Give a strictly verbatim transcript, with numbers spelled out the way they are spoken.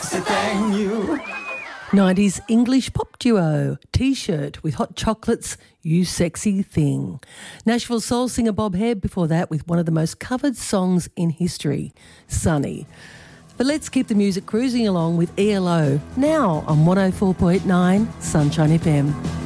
sexy thing, you. nineties English pop duo, T-Shirt with Hot Chocolate's You Sexy Thing. Nashville soul singer Bob Hebb before that with one of the most covered songs in history, Sunny. But let's keep the music cruising along with E L O, now on one oh four point nine Sunshine F M.